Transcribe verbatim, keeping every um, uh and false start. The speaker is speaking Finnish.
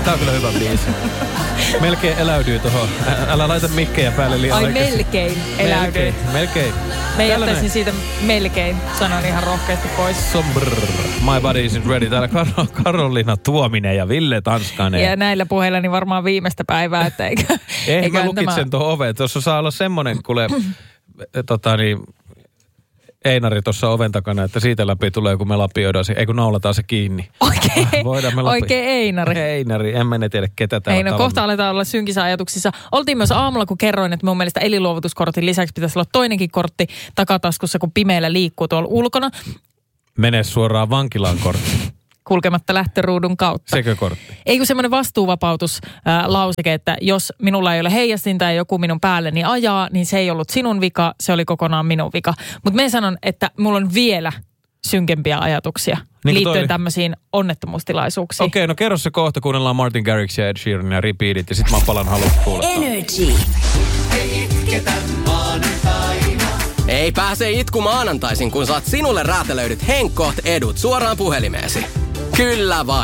Tää on kyllä hyvä biisi. Melkein eläydyy tohon. Älä laita mikkejä päälle liian Ai aikaisin. melkein eläydyy. Melkein, melkein. Me jättäisin siitä melkein, sanon ihan rohkeasti pois. Sombrr. My body isn't ready. Täällä Kar- Karoliina Tuominen ja Ville Tanskanen. Ja näillä puheilla niin varmaan viimeistä päivää, että eikä... Ei, mä lukitsen tämä... tuohon oveen. Tuossa saa olla semmonen, kuule, tota niin, Einari tuossa oven takana, että siitä läpi tulee, kun me lapioidaan se, ei kun naulataan se kiinni. Oikein, Voidaan me lapi... oikein Einari. Einari, en mä tiedä ketä täällä. Ei, no kohta aletaan olla synkissä ajatuksissa. Oltiin myös aamulla, kun kerroin, että mun mielestä elinluovutuskortin lisäksi pitäisi olla toinenkin kortti takataskussa, kun pimeällä liikkuu tuolla ulkona. Mene suoraan vankilaan kortti. Kulkematta lähtöruudun kautta. Sekö kortti? Ei kun semmoinen vastuuvapautuslauseke, että jos minulla ei ole heijastinta ja joku minun päälleni ajaa, niin se ei ollut sinun vika, se oli kokonaan minun vika. Mutta me sanon, että mulla on vielä synkempiä ajatuksia niin liittyen toi... tämmöisiin onnettomuustilaisuuksiin. Okei, okay, no kerro se kohta, kuunnellaan Martin Garrix ja Ed Sheeran ja Repeatit ja sit mä palan halusta kuulla. Energy. Ei itketä maanantaina. Ei pääse itku maanantaisin, kun saat sinulle räätälöidyt Henkkoht edut suoraan puhelimeesi. Kyllä vain.